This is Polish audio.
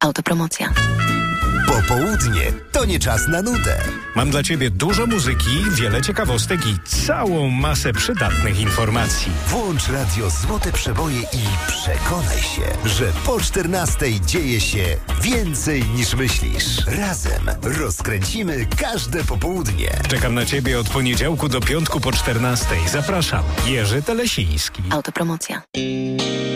Autopromocja. Popołudnie to nie czas na nudę. Mam dla Ciebie dużo muzyki, wiele ciekawostek i całą masę przydatnych informacji. Włącz radio Złote Przeboje i przekonaj się, że po 14 dzieje się więcej niż myślisz. Razem rozkręcimy każde popołudnie. Czekam na Ciebie od poniedziałku do piątku po 14. Zapraszam, Jerzy Telesiński. Autopromocja.